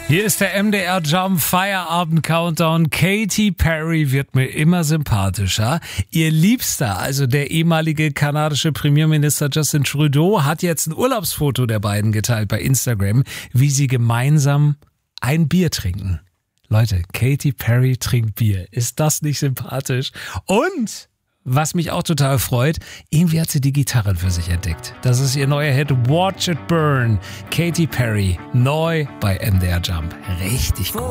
Hier ist der MDR Jump Feierabend Countdown. Katy Perry wird mir immer sympathischer. Ihr Liebster, also der ehemalige kanadische Premierminister Justin Trudeau, hat jetzt ein Urlaubsfoto der beiden geteilt bei Instagram, wie sie gemeinsam ein Bier trinken. Leute, Katy Perry trinkt Bier. Ist das nicht sympathisch? Und was mich auch total freut, irgendwie hat sie die Gitarre für sich entdeckt. Das ist ihr neuer Hit Watch It Burn. Katy Perry, neu bei MDR Jump. Richtig gut.